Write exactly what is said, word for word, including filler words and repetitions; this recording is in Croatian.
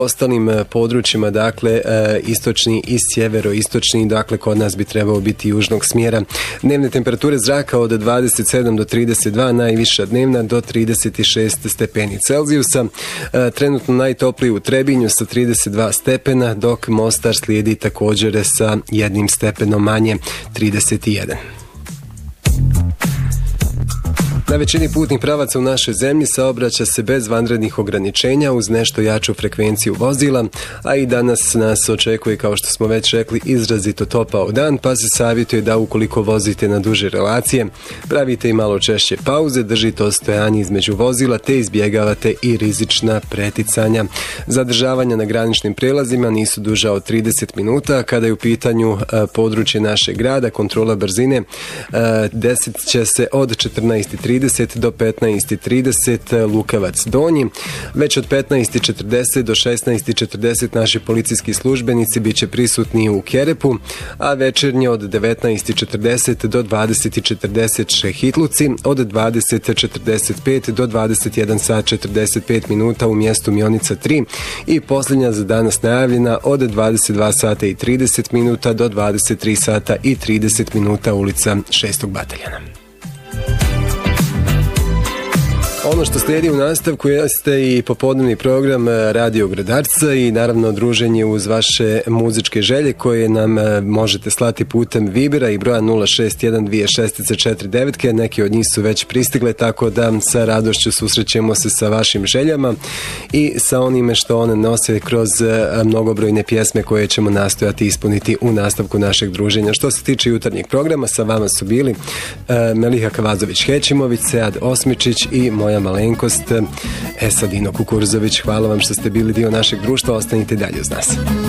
ostalim područjima, dakle istočni i sjeveroistočni, dakle kod nas bi trebao biti južnog smjera. Dnevne temperature zraka od dvadeset sedam do trideset dva, najviša dnevna do trideset šest stepeni Celzijusa. Trenutno najtopliji u Trebinju sa trideset dva stepena, dok Mostar slijedi također sa jednim stepenom manje, trideset jedan. Na većini putnih pravaca u našoj zemlji saobraća se bez vanrednih ograničenja uz nešto jaču frekvenciju vozila, a i danas nas očekuje, kao što smo već rekli, izrazito topao dan, pa se savjetuje da ukoliko vozite na duže relacije, pravite i malo češće pauze, držite ostojanje između vozila te izbjegavate i rizična preticanja. Zadržavanja na graničnim prijelazima nisu duža od trideset minuta. Kada je u pitanju područje našeg grada, kontrola brzine desit će se od četrnaest i trideset do petnaest i trideset Lukavac Donji. Već od petnaest i četrdeset do šesnaest i četrdeset naši policijski službenici bit će prisutni u Kerepu, a večernje od devetnaest i četrdeset do dvadeset i četrdeset Šehitluci, od dvadeset i četrdeset pet do dvadeset jedan sat četrdeset pet minuta u mjestu Mionica tri i posljednja za danas najavljena od dvadeset dva sata i trideset minuta do dvadeset tri sata i trideset minuta ulica šestog bataljana. Ono što slijedi u nastavku jeste i popodnevni program Radio Gradarca i naravno druženje uz vaše muzičke želje koje nam možete slati putem Vibera i broja nula šest jedan dvije šest četiri devet. Neki od njih su već pristigle, tako da sa radošću susrećemo se sa vašim željama i sa onime što one nose kroz mnogobrojne pjesme koje ćemo nastojati ispuniti u nastavku našeg druženja. Što se tiče jutarnjeg programa, sa vama su bili Meliha Kavazović-Hećimović, Sead Osmičić i moja malenkost Esadino Kukurzović. Hvala vam što ste bili dio našeg društva, ostanite dalje uz nas.